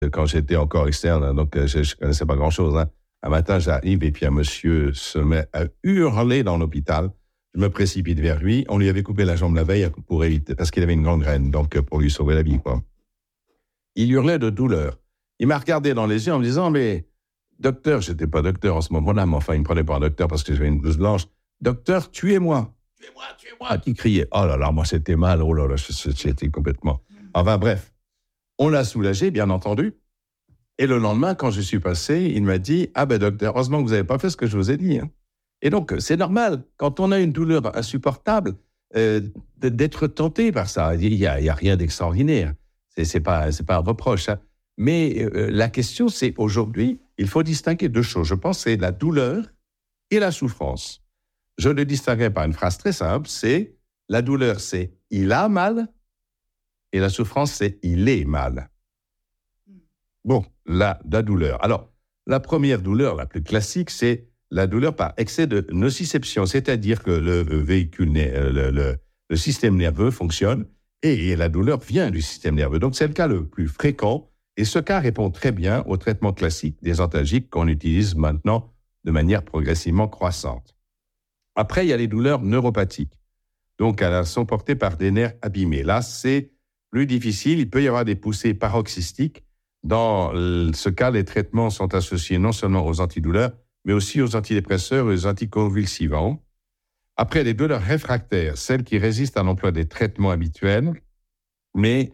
quand j'étais encore externe, hein, donc je ne connaissais pas grand-chose. Hein. Un matin, j'arrive et puis un monsieur se met à hurler dans l'hôpital. Je me précipite vers lui. On lui avait coupé la jambe la veille pour éviter, parce qu'il avait une gangrène, donc pour lui sauver la vie, quoi. Il hurlait de douleur. Il m'a regardé dans les yeux en me disant, mais docteur, j'étais pas docteur en ce moment-là, mais enfin, il me prenait pour un docteur parce que j'avais une blouse blanche. Docteur, tuez-moi. Tuez-moi, tuez-moi. Qui criait. Oh là là, moi c'était mal. Oh là là, j'étais complètement. Enfin bref, on l'a soulagé, bien entendu. Et le lendemain, quand je suis passé, il m'a dit, ah ben docteur, heureusement que vous n'avez pas fait ce que je vous ai dit. Hein. Et donc, c'est normal, quand on a une douleur insupportable, d'être tenté par ça. Il y a rien d'extraordinaire. C'est pas un reproche. Hein. Mais la question, c'est aujourd'hui, il faut distinguer deux choses. Je pense que c'est la douleur et la souffrance. Je le distinguerai par une phrase très simple, c'est la douleur, c'est « il a mal » et la souffrance, c'est « il est mal ». Bon, la douleur. Alors, la première douleur, la plus classique, c'est la douleur par excès de nociception, c'est-à-dire que le véhicule, le système nerveux fonctionne et la douleur vient du système nerveux. Donc, c'est le cas le plus fréquent et ce cas répond très bien au traitement classique des antalgiques qu'on utilise maintenant de manière progressivement croissante. Après, il y a les douleurs neuropathiques. Donc, elles sont portées par des nerfs abîmés. Là, c'est plus difficile. Il peut y avoir des poussées paroxystiques. Dans ce cas, les traitements sont associés non seulement aux antidouleurs, mais aussi aux antidépresseurs et aux anticonvulsivants. Après, les douleurs réfractaires, celles qui résistent à l'emploi des traitements habituels, mais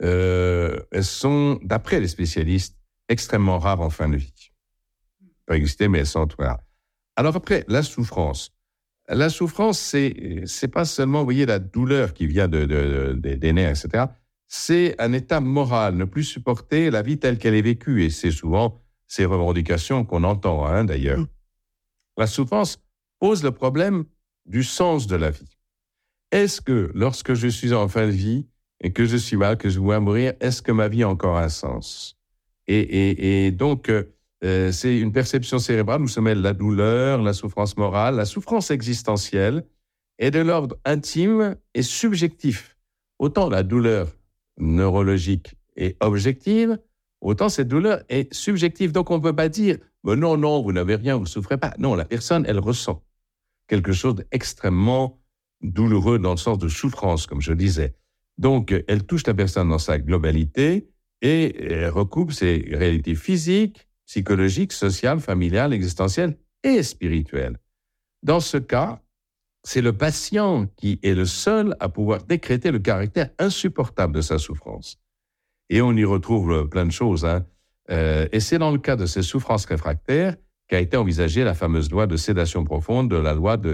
elles sont, d'après les spécialistes, extrêmement rares en fin de vie. Pas exister, mais elles sont rares. Alors après, la souffrance. La souffrance, c'est pas seulement, vous voyez, la douleur qui vient des nerfs, etc., c'est un état moral, ne plus supporter la vie telle qu'elle est vécue. Et c'est souvent ces revendications qu'on entend, hein, d'ailleurs. La souffrance pose le problème du sens de la vie. Est-ce que, lorsque je suis en fin de vie et que je suis mal, que je vois mourir, est-ce que ma vie a encore un sens ? Et donc, c'est une perception cérébrale où se mêle la douleur, la souffrance morale, la souffrance existentielle est de l'ordre intime et subjectif. Autant la douleur neurologique est objective, autant cette douleur est subjective. Donc, on ne peut pas dire « non, vous n'avez rien, vous ne souffrez pas ». Non, la personne, elle ressent quelque chose d'extrêmement douloureux dans le sens de souffrance, comme je disais. Donc, elle touche la personne dans sa globalité et elle recoupe ses réalités physiques, psychologiques, sociales, familiales, existentielles et spirituelles. Dans ce cas, c'est le patient qui est le seul à pouvoir décréter le caractère insupportable de sa souffrance. Et on y retrouve plein de choses. Hein. Et c'est dans le cas de ces souffrances réfractaires qu'a été envisagée la fameuse loi de sédation profonde de la loi de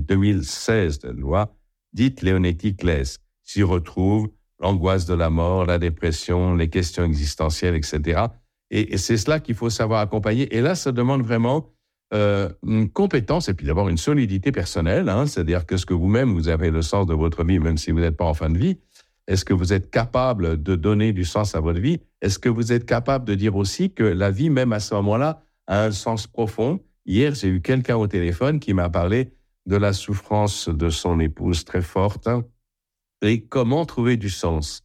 2016, la loi dite Leonetti-Claes. S'y retrouve l'angoisse de la mort, la dépression, les questions existentielles, etc. Et c'est cela qu'il faut savoir accompagner. Et là, ça demande vraiment une compétence et puis d'abord une solidité personnelle, hein, c'est-à-dire que ce que vous-même, vous avez le sens de votre vie, même si vous n'êtes pas en fin de vie. Est-ce que vous êtes capable de donner du sens à votre vie ? Est-ce que vous êtes capable de dire aussi que la vie, même à ce moment-là, a un sens profond ? Hier, j'ai eu quelqu'un au téléphone qui m'a parlé de la souffrance de son épouse très forte, hein, et comment trouver du sens.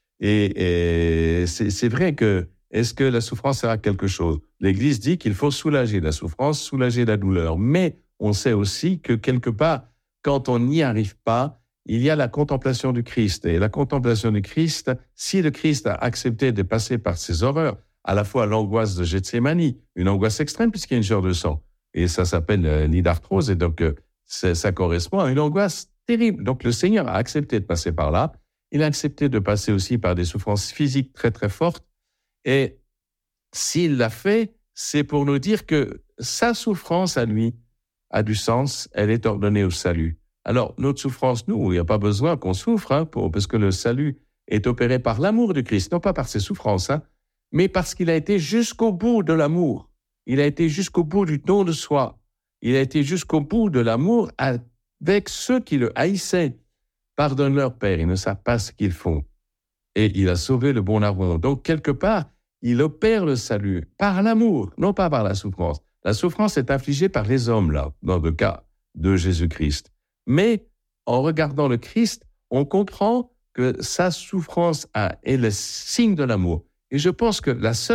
Et c'est vrai que est-ce que la souffrance sert à quelque chose ? L'Église dit qu'il faut soulager la souffrance, soulager la douleur. Mais on sait aussi que quelque part, quand on n'y arrive pas, il y a la contemplation du Christ. Et la contemplation du Christ, si le Christ a accepté de passer par ces horreurs, à la fois l'angoisse de Gethsémani, une angoisse extrême puisqu'il y a une sueur de sang, et ça s'appelle l'idarthrose, et donc ça correspond à une angoisse terrible. Donc le Seigneur a accepté de passer par là. Il a accepté de passer aussi par des souffrances physiques très très fortes. Et s'il l'a fait, c'est pour nous dire que sa souffrance à lui a du sens, elle est ordonnée au salut. Alors, notre souffrance, nous, il n'y a pas besoin qu'on souffre, hein, parce que le salut est opéré par l'amour du Christ, non pas par ses souffrances, hein, mais parce qu'il a été jusqu'au bout de l'amour. Il a été jusqu'au bout du don de soi. Il a été jusqu'au bout de l'amour avec ceux qui le haïssaient. Pardonne-leur, Père, ils ne savent pas ce qu'ils font. Et il a sauvé le bon larron. Donc, quelque part, il opère le salut par l'amour, non pas par la souffrance. La souffrance est infligée par les hommes, là, dans le cas de Jésus-Christ. Mais en regardant le Christ, on comprend que sa souffrance est le signe de l'amour. Et je pense que la seule